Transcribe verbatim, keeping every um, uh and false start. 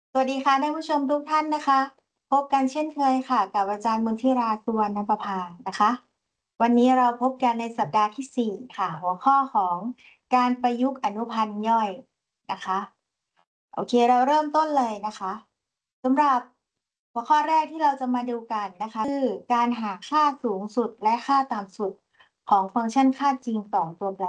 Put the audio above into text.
สวัสดีค่ะท่านผู้ชมทุกท่านนะคะพบกันเช่นเคยค่ะกับอาจารย์มนทิราสุวรรณประภานะคะวันนี้เราพบกันในสัปดาห์ที่สี่ค่ะหัวข้อของการประยุกต์อนุพันธ์ย่อยนะคะโอเคเราเริ่มต้นเลยนะคะสำหรับหัวข้อแรกที่เราจะมาดูกันนะคะคือการหาค่าสูงสุดและค่าต่ำสุดของฟังก์ชันค่าจริงสองตัวแปร